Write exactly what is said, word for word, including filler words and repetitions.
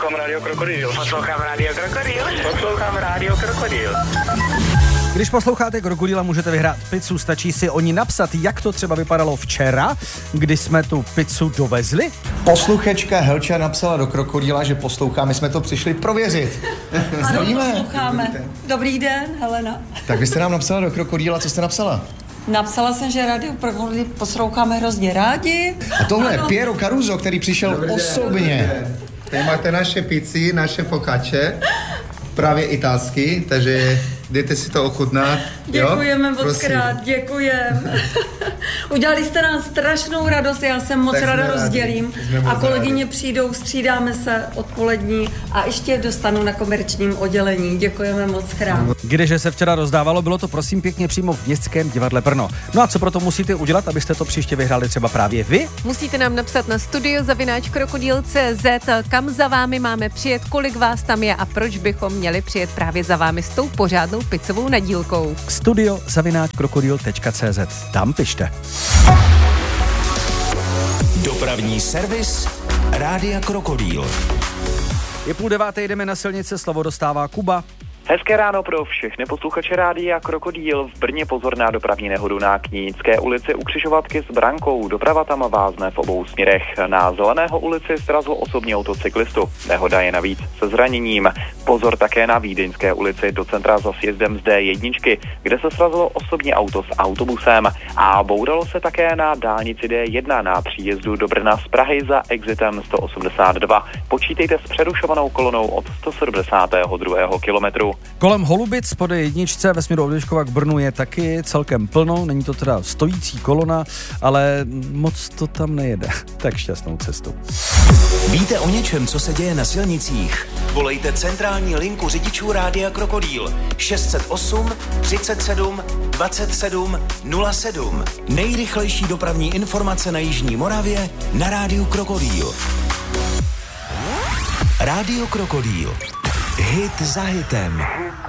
Poslouchám Rádio Krokodýl. Poslouchám Rádio Krokodýl. Poslouchám Rádio Krokodýl. Když posloucháte Krokodýla, můžete vyhrát pizzu, stačí si o ní napsat, jak to třeba vypadalo včera, kdy jsme tu pizzu dovezli. Posluchačka Helča napsala do Krokodýla, že poslouchá, my jsme to přišli prověřit. Ano, posloucháme. Dobrý den, Helena. Tak vy jste nám napsala do Krokodýla, co jste napsala? Napsala jsem, že Rádio Krokodýl posloucháme hrozně rádi. A tohle je Piero Caruso, který přišel Dobrý osobně. Den. Tady máte naše pici, naše focacce, právě italský, takže jdete si to ochutnat. Děkujeme moc krát, děkujeme. Udělali jste nám strašnou radost, já jsem moc tak ráda rozdělím. A kolegyně rádi. Přijdou, střídáme se odpolední a ještě dostanu na komerčním oddělení. Děkujeme moc krát. Kdeže se včera rozdávalo, bylo to prosím pěkně přímo v Městském divadle Brno. No a co proto musíte udělat, abyste to příště vyhráli třeba právě vy? Musíte nám napsat na studio zavináč krokodýl tečka cé zet, kam za vámi máme přijet, kolik vás tam je a proč bychom měli přijet právě za vámi s tou pořádnou pizzovou nadílkou. Studio zavináč krokodýl tečka cé zet. Tam pište. Dopravní servis Rádia Krokodýl. Je půl deváté, jdeme na silnice, slovo dostává Kuba. Hezké ráno pro všechny posluchače Rádia Krokodýl. V Brně pozor na dopravní nehodu na Kníňské ulici u křižovatky s brankou. Doprava tam vázne v obou směrech. Na Zeleného ulici srazil osobní autocyklistu. Nehoda je navíc se zraněním. Pozor také na Vídeňské ulici do centra za sjezdem z dé jedna, kde se srazilo osobní auto s autobusem. A bouralo se také na dálnici dé jedna na příjezdu do Brna z Prahy za exitem sto osmdesát dva. Počítejte s přerušovanou kolonou od sto sedmdesátého druhého kilometru. Kolem Holubic po dé jedna ve směru od Vyškova k Brnu je taky celkem plno, není to teda stojící kolona, ale moc to tam nejede. Tak šťastnou cestu. Víte o něčem, co se děje na silnicích? Volejte centrální linku řidičů Rádia Krokodýl šest set osm třicet sedm dvacet sedm nula sedm. Nejrychlejší dopravní informace na jižní Moravě na Rádiu Krokodýl. Rádio Krokodýl. Hit za hitem.